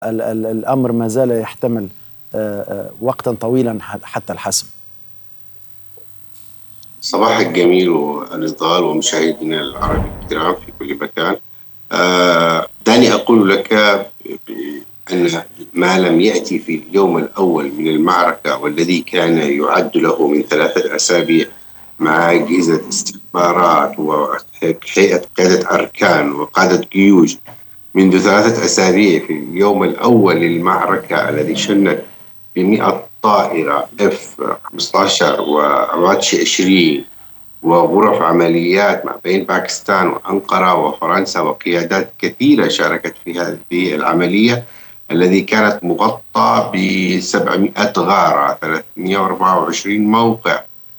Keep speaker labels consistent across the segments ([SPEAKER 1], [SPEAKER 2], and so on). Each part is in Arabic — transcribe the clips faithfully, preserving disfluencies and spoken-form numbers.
[SPEAKER 1] ال ال الأمر ما زال يحتمل آه، آه، وقتا طويلا حتى الحسم.
[SPEAKER 2] صباحك جميل ونضال ومشاهدينا العربي الكرام في كل مكان. آه، دعني أقول لك أن ما لم يأتي في اليوم الأول من المعركة، والذي كان يعد له من ثلاثة أسابيع مع أجهزة استخبارات وهيئة قيادة أركان وقادة جيوش، منذ ثلاثة أسابيع في اليوم الأول للمعركة الذي شنت بمئة طائرة إف خمسة عشر وأباتشي عشرين وغرف عمليات ما بين باكستان وأنقرة وفرنسا وقيادات كثيرة شاركت في هذه العملية، الذي كانت مغطى ب سبعمئة غارة ثلاثمئة وأربعة وعشرين موقع.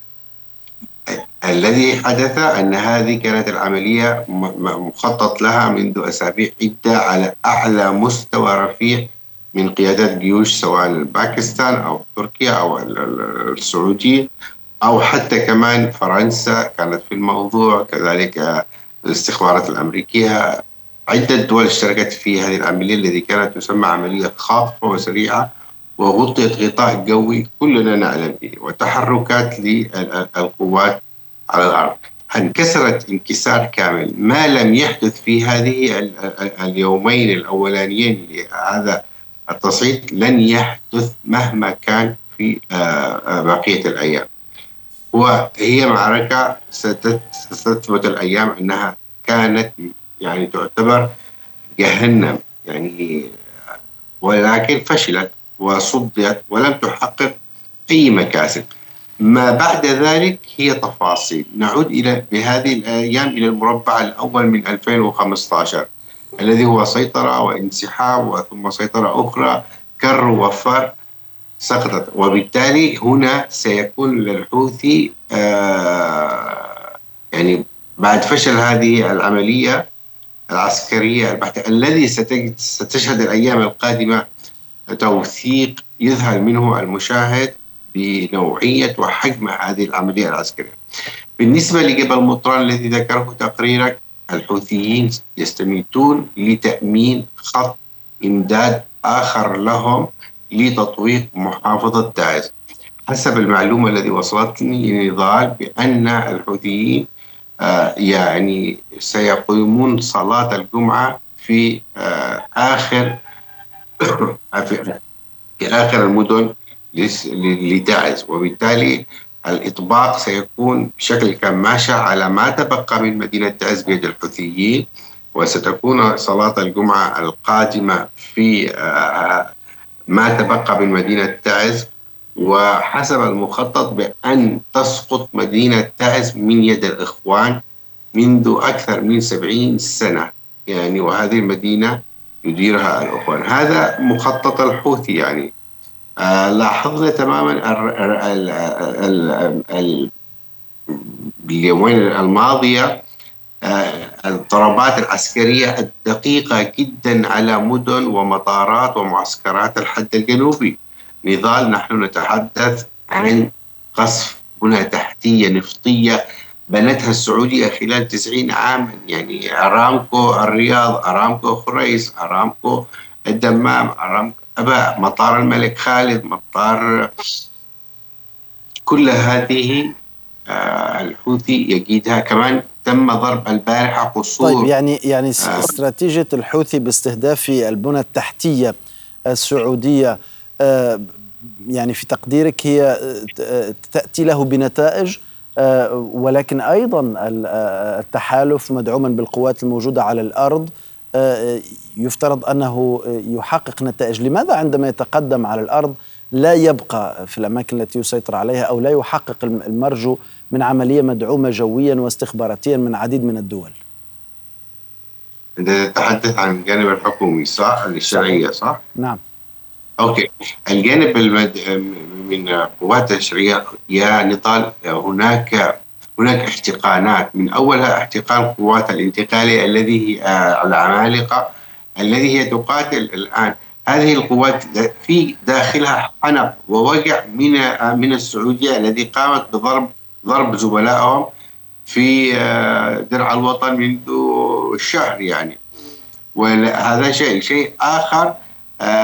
[SPEAKER 2] الذي حدث أن هذه كانت العملية مخطط لها منذ أسابيع عدة على أعلى مستوى رفيع من قيادات جيوش، سواء باكستان أو تركيا أو السعودية أو حتى كمان فرنسا كانت في الموضوع، كذلك الاستخبارات الأمريكية. عدة دول اشتركت في هذه العملية التي كانت تسمى عملية خاطفة وسريعة، وغطيت غطاء جوي كلنا نعلم به، وتحركات للقوات على الأرض. انكسرت انكسار كامل ما لم يحدث في هذه اليومين الأولانيين لهذا التصعيد، لن يحدث مهما كان في بقية الأيام. وهي معركة ستثبت الأيام أنها كانت يعني تعتبر جهنم يعني، ولكن فشلت وصدت ولم تحقق أي مكاسب. ما بعد ذلك هي تفاصيل. نعود إلى بهذه الأيام إلى المربع الأول من ألفين وخمسة عشر، الذي هو سيطرة وانسحاب وثم سيطرة أخرى، كر وفر سقطت. وبالتالي هنا سيكون للحوثي آه يعني بعد فشل هذه العملية العسكرية البحتة الذي ستشهد الأيام القادمة توثيق يذهل منه المشاهد بنوعية وحجم هذه العملية العسكرية. بالنسبة لجبل مطران الذي ذكره تقريرك، الحوثيين يستميتون لتأمين خط إمداد آخر لهم لتطويق محافظة تعز. حسب المعلومة التي وصلتني نضال بأن الحوثيين آه يعني سيقيمون صلاة الجمعة في آه آخر في آخر المدن لتعز، وبالتالي الإطباق سيكون بشكل كماشة على ما تبقى من مدينة تعز بيد الحوثيين، وستكون صلاة الجمعة القادمة في ما تبقى من مدينة تعز. وحسب المخطط بأن تسقط مدينة تعز من يد الإخوان منذ أكثر من سبعين سنة يعني، وهذه المدينة يديرها الإخوان. هذا مخطط الحوثي يعني. آه لاحظنا تماما باليومين الماضية آه الضربات العسكرية الدقيقة جدا على مدن ومطارات ومعسكرات الحد الجنوبي. نضال، نحن نتحدث عن قصف بنى تحتية نفطية بنتها السعودية خلال تسعين عاما، يعني أرامكو الرياض، أرامكو خريص، أرامكو الدمام، أرامكو أبا، مطار الملك خالد، مطار، كل هذه آه الحوثي يجيدها. كمان تم ضرب البارحة قصور.
[SPEAKER 1] طيب يعني يعني آه استراتيجية الحوثي باستهداف البنى التحتية السعودية آه يعني في تقديرك هي تأتي له بنتائج، ولكن أيضا التحالف مدعوما بالقوات الموجودة على الأرض يفترض أنه يحقق نتائج. لماذا عندما يتقدم على الأرض لا يبقى في الأماكن التي يسيطر عليها أو لا يحقق المرجو من عملية مدعومة جويا واستخباراتيا من عديد من الدول؟
[SPEAKER 2] أنت تتحدث عن الجانب الحكومي صح؟ الشرعية صح؟
[SPEAKER 1] نعم.
[SPEAKER 2] أوكي. الجانب المد... من قوات الشرعية يا نضال، هناك هناك احتقانات، من أولها احتقان قوات الانتقالية الذي هي العمالقة الذي هي تقاتل الآن. هذه القوات في داخلها حنق ووجع من من السعودية الذي قامت بضرب ضرب زملائهم في درع الوطن منذ الشهر يعني. وهذا شيء شيء آخر،